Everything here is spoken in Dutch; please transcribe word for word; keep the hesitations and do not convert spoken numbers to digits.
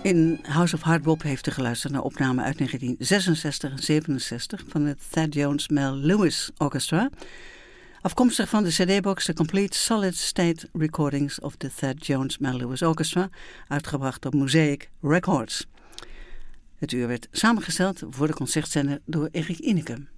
In House of Hardbop heeft u geluisterd naar opnamen uit negentien zesenzestig en zevenenzestig van het Thad Jones Mel Lewis Orchestra. Afkomstig van de cd-box The Complete Solid State Recordings of the Thad Jones Mel Lewis Orchestra, uitgebracht op Mosaic Records. Het uur werd samengesteld voor de concertzender door Erik Ineke.